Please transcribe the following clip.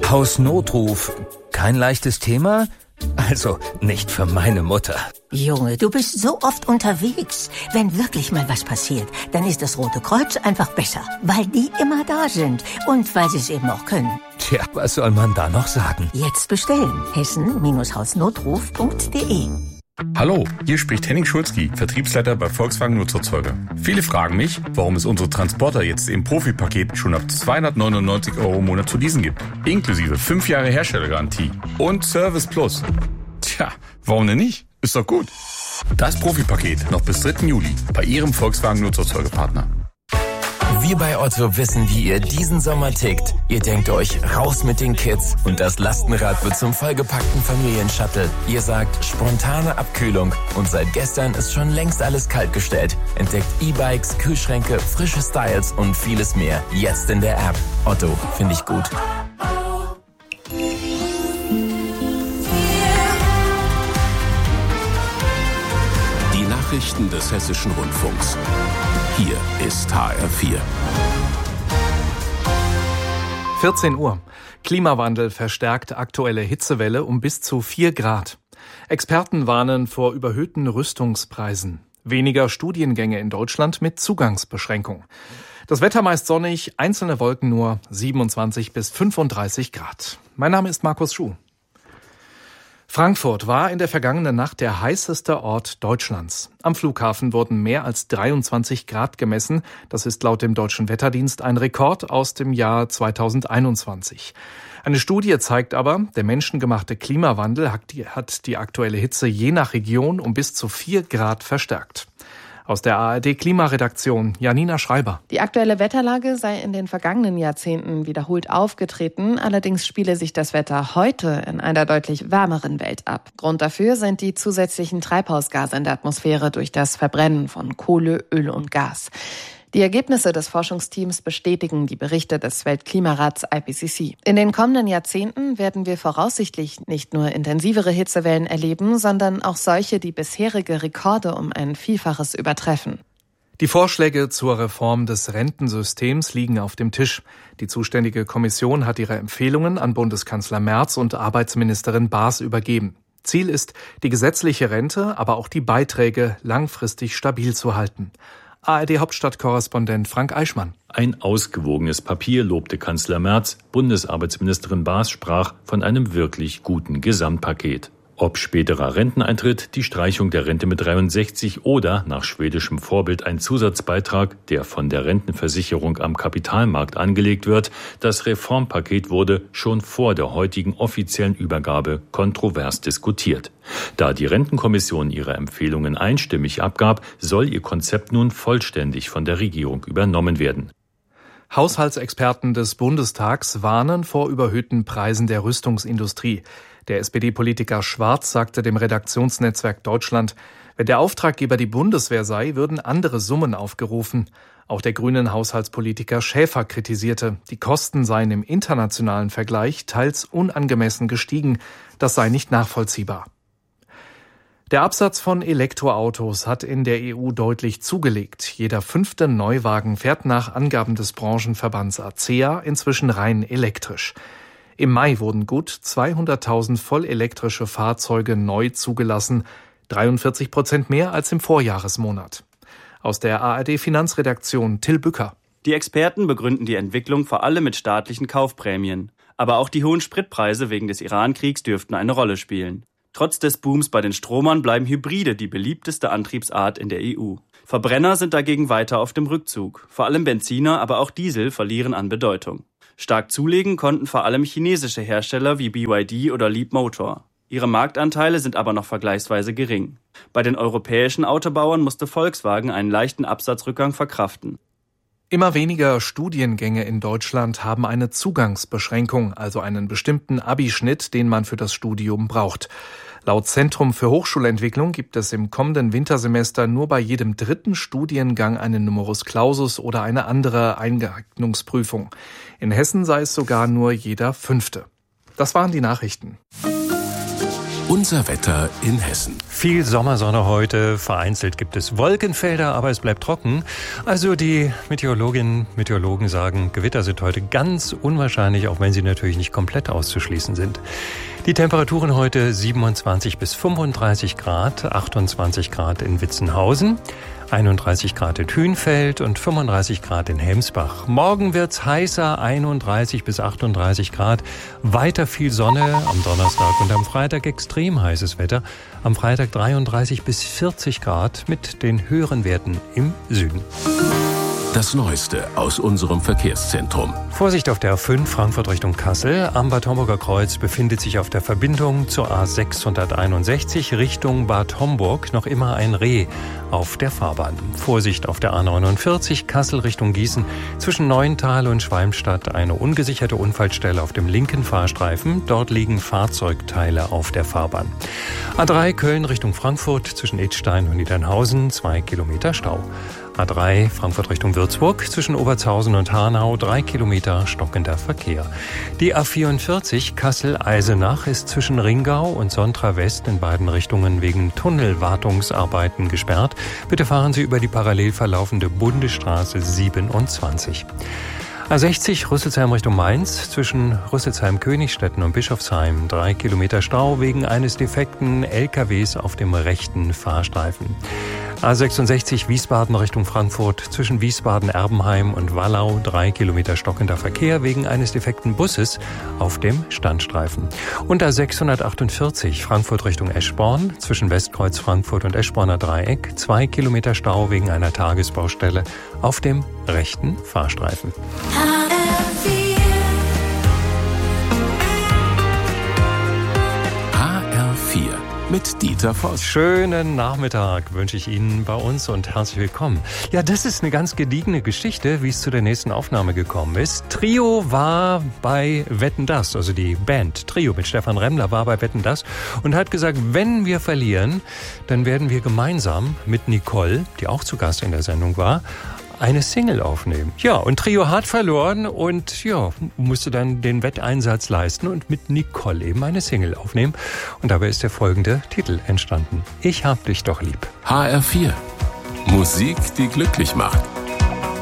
Hausnotruf. Kein leichtes Thema? Also nicht für meine Mutter. Junge, du bist so oft unterwegs. Wenn wirklich mal was passiert, dann ist das Rote Kreuz einfach besser. Weil die immer da sind und weil sie es eben auch können. Tja, was soll man da noch sagen? Jetzt bestellen. hessen-hausnotruf.de. Hallo, hier spricht Henning Schulzki, Vertriebsleiter bei Volkswagen Nutzerzeuger. Viele fragen mich, warum es unsere Transporter jetzt im Profi-Paket schon ab 299 € im Monat zu leasen gibt. Inklusive 5 Jahre Herstellergarantie und Service Plus. Tja, warum denn nicht? Ist doch gut. Das Profi-Paket noch bis 3. Juli bei Ihrem Volkswagen Nutzerzeugerpartner. Wir bei Otto wissen, wie ihr diesen Sommer tickt. Ihr denkt euch, raus mit den Kids und das Lastenrad wird zum vollgepackten Familienshuttle. Ihr sagt, spontane Abkühlung und seit gestern ist schon längst alles kaltgestellt. Entdeckt E-Bikes, Kühlschränke, frische Styles und vieles mehr. Jetzt in der App. Otto, finde ich gut. Die Nachrichten des Hessischen Rundfunks. Hier ist HR4. 14 Uhr. Klimawandel verstärkt aktuelle Hitzewelle um bis zu 4 Grad. Experten warnen vor überhöhten Rüstungspreisen. Weniger Studiengänge in Deutschland mit Zugangsbeschränkung. Das Wetter meist sonnig, einzelne Wolken nur 27 bis 35 Grad. Mein Name ist Markus Schuh. Frankfurt war in der vergangenen Nacht der heißeste Ort Deutschlands. Am Flughafen wurden mehr als 23 Grad gemessen. Das ist laut dem Deutschen Wetterdienst ein Rekord aus dem Jahr 2021. Eine Studie zeigt aber, der menschengemachte Klimawandel hat die aktuelle Hitze je nach Region um bis zu 4 Grad verstärkt. Aus der ARD-Klimaredaktion Janina Schreiber. Die aktuelle Wetterlage sei in den vergangenen Jahrzehnten wiederholt aufgetreten. Allerdings spiele sich das Wetter heute in einer deutlich wärmeren Welt ab. Grund dafür sind die zusätzlichen Treibhausgase in der Atmosphäre durch das Verbrennen von Kohle, Öl und Gas. Die Ergebnisse des Forschungsteams bestätigen die Berichte des Weltklimarats IPCC. In den kommenden Jahrzehnten werden wir voraussichtlich nicht nur intensivere Hitzewellen erleben, sondern auch solche, die bisherige Rekorde um ein Vielfaches übertreffen. Die Vorschläge zur Reform des Rentensystems liegen auf dem Tisch. Die zuständige Kommission hat ihre Empfehlungen an Bundeskanzler Merz und Arbeitsministerin Baas übergeben. Ziel ist, die gesetzliche Rente, aber auch die Beiträge langfristig stabil zu halten. ARD-Hauptstadtkorrespondent Frank Eichmann. Ein ausgewogenes Papier lobte Kanzler Merz, Bundesarbeitsministerin Baas sprach von einem wirklich guten Gesamtpaket. Ob späterer Renteneintritt, die Streichung der Rente mit 63 oder nach schwedischem Vorbild ein Zusatzbeitrag, der von der Rentenversicherung am Kapitalmarkt angelegt wird, das Reformpaket wurde schon vor der heutigen offiziellen Übergabe kontrovers diskutiert. Da die Rentenkommission ihre Empfehlungen einstimmig abgab, soll ihr Konzept nun vollständig von der Regierung übernommen werden. Haushaltsexperten des Bundestags warnen vor überhöhten Preisen der Rüstungsindustrie. Der SPD-Politiker Schwarz sagte dem Redaktionsnetzwerk Deutschland, wenn der Auftraggeber die Bundeswehr sei, würden andere Summen aufgerufen. Auch der grünen Haushaltspolitiker Schäfer kritisierte, die Kosten seien im internationalen Vergleich teils unangemessen gestiegen. Das sei nicht nachvollziehbar. Der Absatz von Elektroautos hat in der EU deutlich zugelegt. Jeder 5. Neuwagen fährt nach Angaben des Branchenverbands ACEA inzwischen rein elektrisch. Im Mai wurden gut 200.000 vollelektrische Fahrzeuge neu zugelassen, 43% mehr als im Vorjahresmonat. Aus der ARD-Finanzredaktion Till Bücker. Die Experten begründen die Entwicklung vor allem mit staatlichen Kaufprämien. Aber auch die hohen Spritpreise wegen des Iran-Kriegs dürften eine Rolle spielen. Trotz des Booms bei den Stromern bleiben Hybride die beliebteste Antriebsart in der EU. Verbrenner sind dagegen weiter auf dem Rückzug. Vor allem Benziner, aber auch Diesel verlieren an Bedeutung. Stark zulegen konnten vor allem chinesische Hersteller wie BYD oder Leapmotor. Ihre Marktanteile sind aber noch vergleichsweise gering. Bei den europäischen Autobauern musste Volkswagen einen leichten Absatzrückgang verkraften. Immer weniger Studiengänge in Deutschland haben eine Zugangsbeschränkung, also einen bestimmten Abischnitt, den man für das Studium braucht. Laut Zentrum für Hochschulentwicklung gibt es im kommenden Wintersemester nur bei jedem 3. Studiengang einen Numerus Clausus oder eine andere Eignungsprüfung. In Hessen sei es sogar nur jeder 5. Das waren die Nachrichten. Unser Wetter in Hessen. Viel Sommersonne heute, vereinzelt gibt es Wolkenfelder, aber es bleibt trocken. Also die Meteorologinnen und Meteorologen sagen, Gewitter sind heute ganz unwahrscheinlich, auch wenn sie natürlich nicht komplett auszuschließen sind. Die Temperaturen heute 27 bis 35 Grad, 28 Grad in Witzenhausen, 31 Grad in Hünfeld und 35 Grad in Hemsbach. Morgen wird's heißer, 31 bis 38 Grad. Weiter viel Sonne am Donnerstag und am Freitag extrem heißes Wetter. Am Freitag 33 bis 40 Grad mit den höheren Werten im Süden. Das Neueste aus unserem Verkehrszentrum. Vorsicht auf der A5 Frankfurt Richtung Kassel. Am Bad Homburger Kreuz befindet sich auf der Verbindung zur A661 Richtung Bad Homburg noch immer ein Reh auf der Fahrbahn. Vorsicht auf der A49 Kassel Richtung Gießen. Zwischen Neuental und Schwalmstadt eine ungesicherte Unfallstelle auf dem linken Fahrstreifen. Dort liegen Fahrzeugteile auf der Fahrbahn. A3 Köln Richtung Frankfurt zwischen Idstein und Niedernhausen 2 Kilometer Stau. A3 Frankfurt Richtung Würzburg zwischen Obertshausen und Hanau 3 Kilometer stockender Verkehr. Die A44 Kassel-Eisenach ist zwischen Ringau und Sontra West in beiden Richtungen wegen Tunnelwartungsarbeiten gesperrt. Bitte fahren Sie über die parallel verlaufende Bundesstraße 27. A60 Rüsselsheim Richtung Mainz zwischen Rüsselsheim-Königstetten und Bischofsheim 3 Kilometer Stau wegen eines defekten LKWs auf dem rechten Fahrstreifen. A66 Wiesbaden Richtung Frankfurt zwischen Wiesbaden-Erbenheim und Wallau 3 Kilometer stockender Verkehr wegen eines defekten Busses auf dem Standstreifen. Und A648 Frankfurt Richtung Eschborn zwischen Westkreuz Frankfurt und Eschborner Dreieck 2 Kilometer Stau wegen einer Tagesbaustelle auf dem rechten Fahrstreifen. HR4 mit Dieter Voss. Schönen Nachmittag wünsche ich Ihnen bei uns und herzlich willkommen. Ja, das ist eine ganz gediegene Geschichte, wie es zu der nächsten Aufnahme gekommen ist. Trio war bei Wetten, dass, also die Band Trio mit Stefan Remmler war bei Wetten, dass und hat gesagt, wenn wir verlieren, dann werden wir gemeinsam mit Nicole, die auch zu Gast in der Sendung war, eine Single aufnehmen. Ja, und Trio hat verloren und ja, musste dann den Wetteinsatz leisten und mit Nicole eben eine Single aufnehmen. Und dabei ist der folgende Titel entstanden. Ich hab dich doch lieb. HR4. Musik, die glücklich macht.